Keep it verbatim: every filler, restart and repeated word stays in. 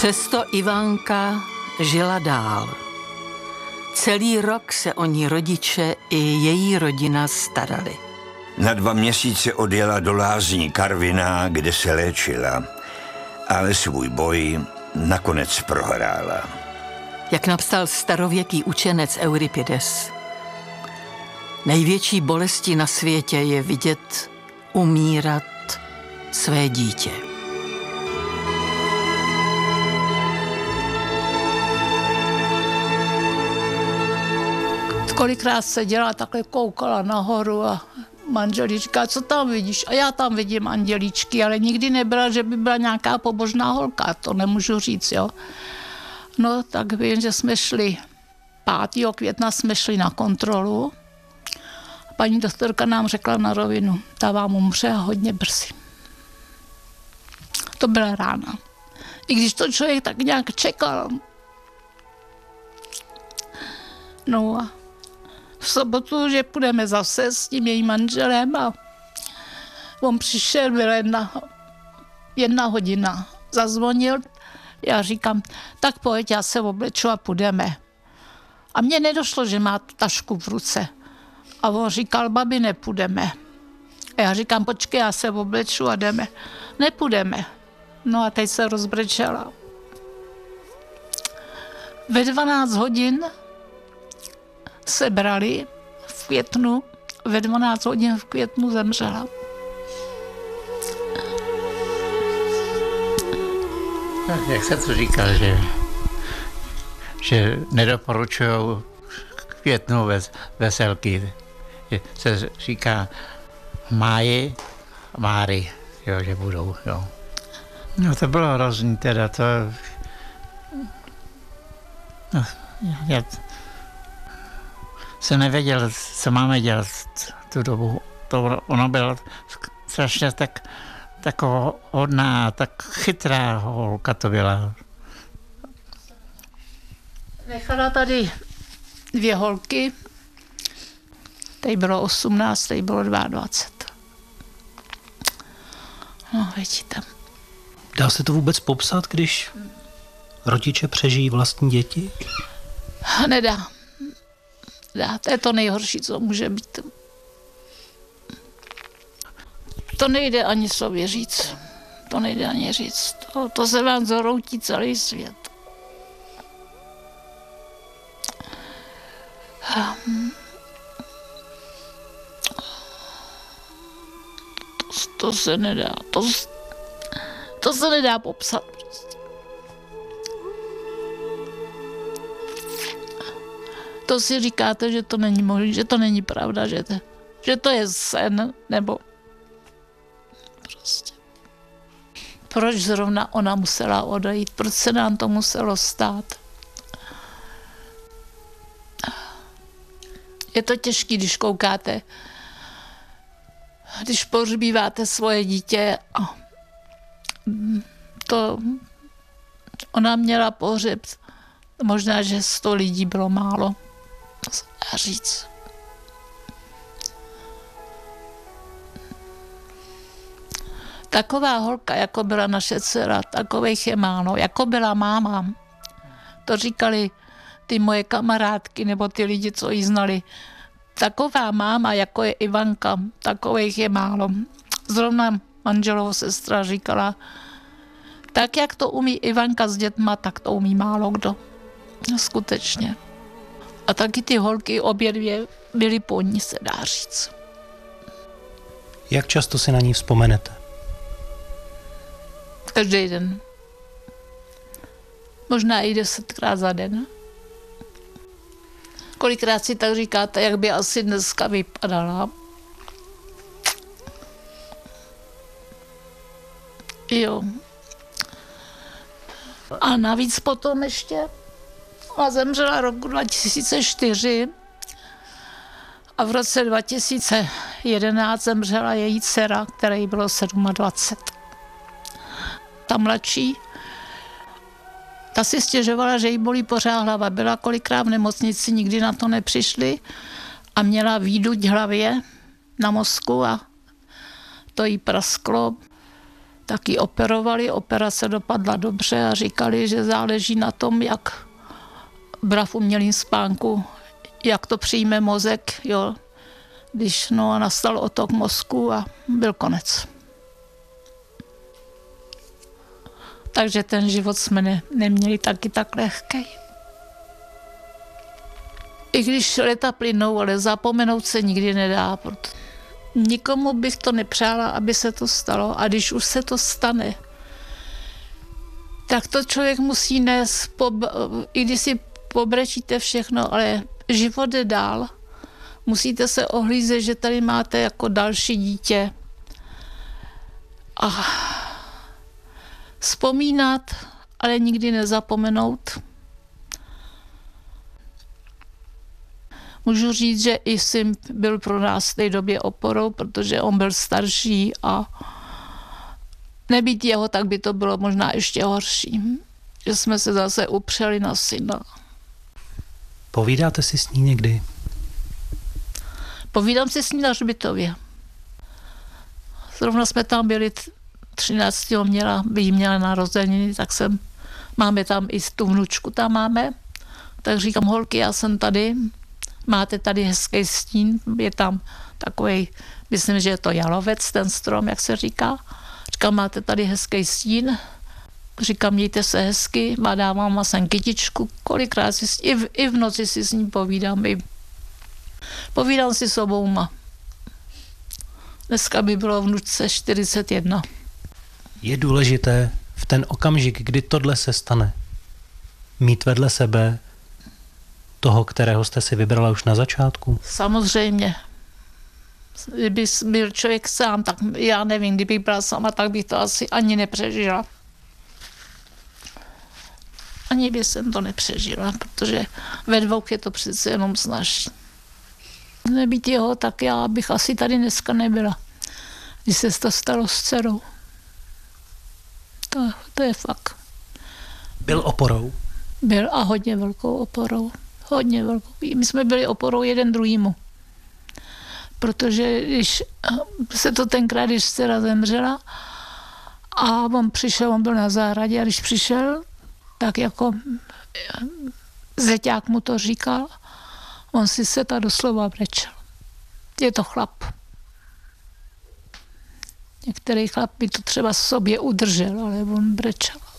Přesto Ivanka žila dál. Celý rok se o ní rodiče i její rodina starali. Na dva měsíce odjela do lázní Karviná, kde se léčila, ale svůj boj nakonec prohrála. Jak napsal starověký učenec Euripides, největší bolestí na světě je vidět umírat své dítě. Kolikrát seděla, takhle koukala nahoru a manžel říká, co tam vidíš? A já tam vidím andělíčky, ale nikdy nebyla, že by byla nějaká pobožná holka, to nemůžu říct, jo. No, tak vím, že jsme šli, pátého května jsme šli na kontrolu. Paní doktorka nám řekla na rovinu, ta vám umře hodně brzy. To byla rána. I když to člověk tak nějak čekal. No a v sobotu, že půjdeme zase s tím jejím manželem a on přišel, byla jedna, jedna hodina, zazvonil, já říkám, tak pojď, já se obleču a půjdeme. A mně nedošlo, že má tu tašku v ruce. A on říkal, babi, nepůjdeme. A já říkám, počkej, já se obleču a jdeme. Nepůjdeme. No a teď se rozbrečela. Ve dvanáct hodin se brali v květnu, ve dvanáct hodin v květnu zemřela. Jak se to říká, že, že nedoporučují k květnu ves, veselky. Že se říká máji, máry, jo, že budou. Jo. No to bylo hrozný teda, to... No, já jsem nevěděl, co máme dělat tu dobu. To, ono bylo strašně tak, taková hodná, tak chytrá holka to byla. Nechala tady dvě holky, tady bylo osmnáct, tady bylo dvacet dva. No, vidíte. Dá se to vůbec popsat, když rodiče přežijí vlastní děti? Nedá. Dá, to je to nejhorší, co může být. To nejde ani sobě říct. To nejde ani říct. To, to se vám zhroutí celý svět. To, to se nedá. To, to se nedá popsat. To si říkáte, že to není možné, že to není pravda, že to, že to je sen, nebo prostě. Proč zrovna ona musela odejít? Proč se nám to muselo stát? Je to těžké, když koukáte, když pohřbíváte svoje dítě a to ona měla pohřeb, možná, že sto lidí bylo málo. A říct. Taková holka, jako byla naše dcera, takových je málo, jako byla máma. To říkali ty moje kamarádky nebo ty lidi, co ji znali. Taková máma, jako je Ivanka, takových je málo. Zrovna manželova sestra říkala, tak, jak to umí Ivanka s dětma, tak to umí málo kdo. No, skutečně. A taky ty holky obě dvě byly po ní, se dá říct. Jak často si na ní vzpomenete? Každý den. Možná i desetkrát za den. Kolikrát si tak říkáte, jak by asi dneska vypadala. Jo. A navíc potom ještě a zemřela roku dva tisíce čtyři a v roce dva tisíce jedenáct zemřela její dcera, které bylo dvacet sedm. Ta mladší, ta si stěžovala, že jí bolí pořád hlava. Byla kolikrát v nemocnici, nikdy na to nepřišli a měla výduť hlavě na mozku a to jí prasklo. taky operovali, operace dopadla dobře a říkali, že záleží na tom, jak bra v umělým spánku, jak to přijme mozek, jo. Když no a nastal otok mozku a byl konec. Takže ten život jsme ne, neměli taky tak lehký. I když leta plynou, ale zapomenout se nikdy nedá. Proto nikomu bych to nepřála, aby se to stalo. A když už se to stane, tak to člověk musí nést, i když si pobrečíte všechno, ale život jde dál. Musíte se ohlízet, že tady máte jako další dítě. A vzpomínat, ale nikdy nezapomenout. Můžu říct, že i syn byl pro nás v té době oporou, protože on byl starší a nebýt jeho, tak by to bylo možná ještě horší. Že jsme se zase upřeli na syna. Povídáte si s ní někdy? Povídám si s ní na hřbitově. Zrovna jsme tam byli třináctého měla, by měla narozeniny, tak jsem, máme tam i tu vnučku tam máme. Tak říkám, holky, já jsem tady, máte tady hezký stín, je tam takový, myslím, že je to jalovec, ten strom, jak se říká. Říkám, máte tady hezký stín, říkám, mějte se hezky, a dávám vám sem kytičku, kolikrát si, i v, i v noci si s ní povídám, i povídám si s obouma. Dneska by bylo vnučce čtyřicet jedna. Je důležité v ten okamžik, kdy tohle se stane, mít vedle sebe toho, kterého jste si vybrala už na začátku? Samozřejmě. Kdyby byl člověk sám, tak já nevím, kdybych byla sama, tak bych to asi ani nepřežila. Ani by jsem to nepřežila, protože ve dvou je to přece jenom snažší. Nebýt jeho, tak já bych asi tady dneska nebyla, když se to stalo s dcerou. To, to je fakt. Byl oporou? Byl a hodně velkou oporou. Hodně velkou. My jsme byli oporou jeden druhýmu. Protože když se to tenkrát, když dcera zemřela a on přišel, on byl na zahradě a když přišel, tak jako zeťák mu to říkal, on si se ta doslova brečel. Je to chlap. Některý chlap by to třeba sobě udržel, ale on brečel.